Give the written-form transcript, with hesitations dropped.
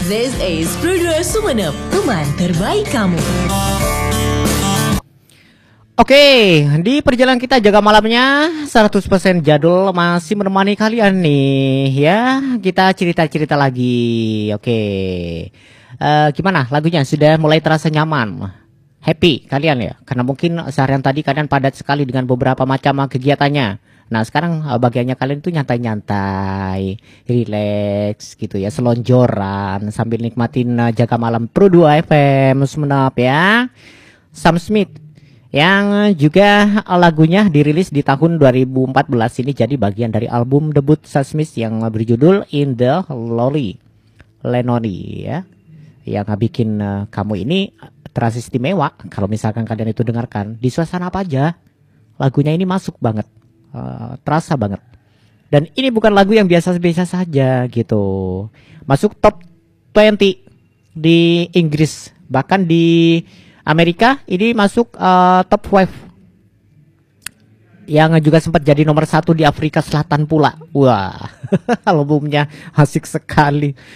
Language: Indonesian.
This is Pro2 Sumenep, teman terbaik kamu. Oke, di perjalanan kita jaga malamnya 100% jadul masih menemani kalian nih ya. Kita cerita-cerita lagi. Oke. Gimana lagunya? Sudah mulai terasa nyaman? Happy kalian ya? Karena mungkin seharian tadi kalian padat sekali dengan beberapa macam kegiatannya. Nah sekarang bagiannya kalian tuh nyantai-nyantai, relax gitu ya, selonjoran sambil nikmatin jaga malam Pro2 FM Sumenep ya. Sam Smith yang juga lagunya dirilis di tahun 2014 ini jadi bagian dari album debut Sam Smith yang berjudul In the Lonely ya, yang bikin kamu ini terasa istimewa. Kalau misalkan kalian itu dengarkan di suasana apa aja, lagunya ini masuk banget, terasa banget. Dan ini bukan lagu yang biasa-biasa saja gitu, masuk top 20 di Inggris, bahkan di Amerika ini masuk top 5, yang juga sempat jadi nomor 1 di Afrika Selatan pula. Wah, albumnya asik sekali.